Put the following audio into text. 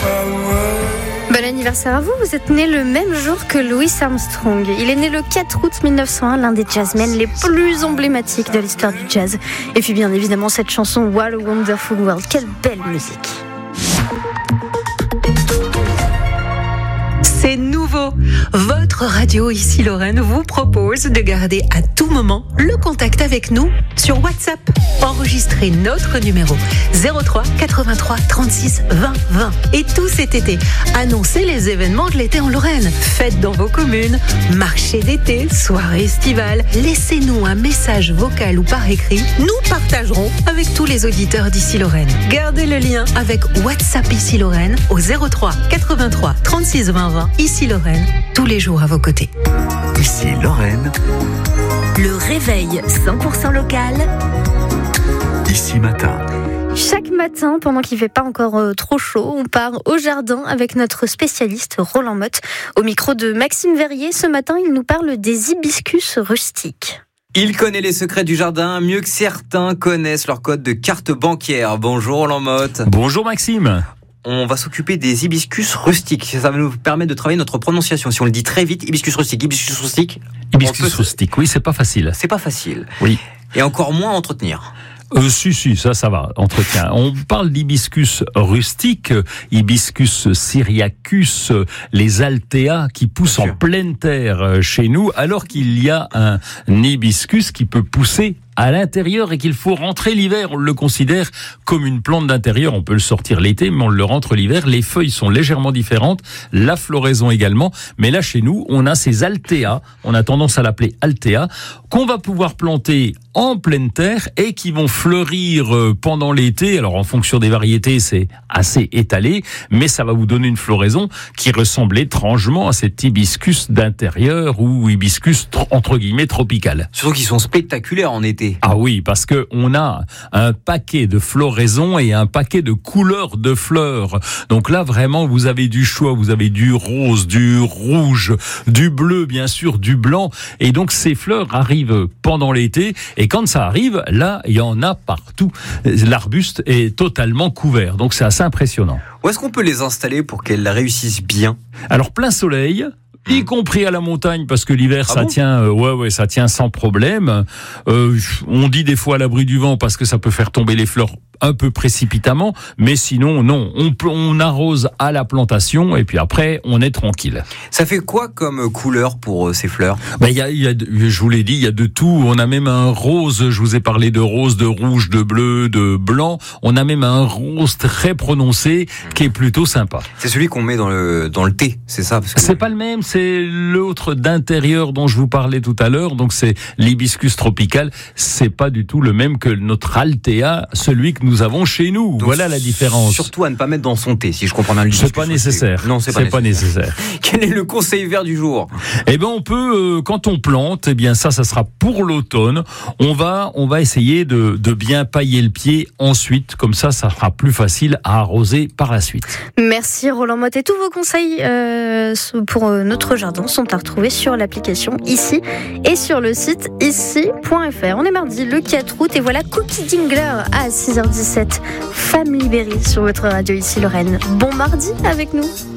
Bon anniversaire à vous, vous êtes né le même jour que Louis Armstrong. Il est né le 4 août 1901, l'un des jazzmen les plus emblématiques de l'histoire du jazz. Et puis bien évidemment cette chanson What a Wonderful World, quelle belle musique. C'est nouveau. Votre radio ici Lorraine vous propose de garder à tout moment le contact avec nous sur WhatsApp. Enregistrez notre numéro 03 83 36 20 20. Et tout cet été, annoncez les événements de l'été en Lorraine. Fêtes dans vos communes, marché d'été, soirée estivale. Laissez-nous un message vocal ou par écrit. Nous partagerons avec tous les auditeurs d'ici Lorraine. Gardez le lien avec WhatsApp ici Lorraine au 03 83 36 20 20. Ici Lorraine, tous les jours à vos côtés. Ici Lorraine. Le réveil 100% local. Ici matin. Chaque matin, pendant qu'il ne fait pas encore trop chaud, on part au jardin avec notre spécialiste Roland Motte. Au micro de Maxime Verrier, ce matin, il nous parle des hibiscus rustiques. Il connaît les secrets du jardin mieux que certains connaissent leur code de carte bancaire. Bonjour Roland Motte. Bonjour Maxime. On va s'occuper des hibiscus rustiques. Ça va nous permettre de travailler notre prononciation. Si on le dit très vite, hibiscus rustique. Hibiscus rustique, oui, c'est pas facile. C'est pas facile. Oui. Et encore moins à entretenir. Si, ça va, entretien. On parle d'hibiscus rustique, hibiscus syriacus, les altea qui poussent en pleine terre chez nous, alors qu'il y a un hibiscus qui peut pousser à l'intérieur et qu'il faut rentrer l'hiver. On le considère comme une plante d'intérieur. On peut le sortir l'été, mais on le rentre l'hiver. Les feuilles sont légèrement différentes, la floraison également. Mais là, chez nous, on a ces altea, on a tendance à l'appeler altea, qu'on va pouvoir planter en pleine terre et qui vont fleurir pendant l'été. Alors, en fonction des variétés, c'est assez étalé, mais ça va vous donner une floraison qui ressemble étrangement à cet hibiscus d'intérieur ou hibiscus, entre guillemets, tropical. Surtout qu'ils sont spectaculaires en été. Ah oui, parce que on a un paquet de floraisons et un paquet de couleurs de fleurs. Donc là, vraiment, vous avez du choix, vous avez du rose, du rouge, du bleu, bien sûr, du blanc. Et donc, ces fleurs arrivent pendant l'été. Et quand ça arrive, là, il y en a partout. L'arbuste est totalement couvert. Donc, c'est assez impressionnant. Où est-ce qu'on peut les installer pour qu'elles réussissent bien ? Alors, plein soleil, y compris à la montagne, parce que l'hiver, ça tient sans problème. On dit des fois à l'abri du vent, parce que ça peut faire tomber les fleurs un peu précipitamment, mais sinon, non. On arrose à la plantation, et puis après, on est tranquille. Ça fait quoi comme couleur pour ces fleurs ? Je vous l'ai dit, il y a de tout. On a même un rose, je vous ai parlé de rose, de rouge, de bleu, de blanc. On a même un rose très prononcé, qui est plutôt sympa. C'est celui qu'on met dans le thé, c'est ça ? C'est pas le même, c'est l'autre d'intérieur dont je vous parlais tout à l'heure, donc c'est l'hibiscus tropical. C'est pas du tout le même que notre altea, celui que nous avons chez nous. Donc, voilà la différence. Surtout à ne pas mettre dans son thé, si je comprends bien. C'est pas nécessaire. Non, c'est pas nécessaire. Quel est le conseil vert du jour ? On peut, quand on plante, ça sera pour l'automne. On va essayer de bien pailler le pied ensuite. Comme ça sera plus facile à arroser par la suite. Merci Roland Motte. Et tous vos conseils pour notre jardin sont à retrouver sur l'application Ici et sur le site ici.fr. On est mardi le 4 août et voilà Cookie Dingler à 6h17. Femme libérée sur votre radio Ici Lorraine. Bon mardi avec nous.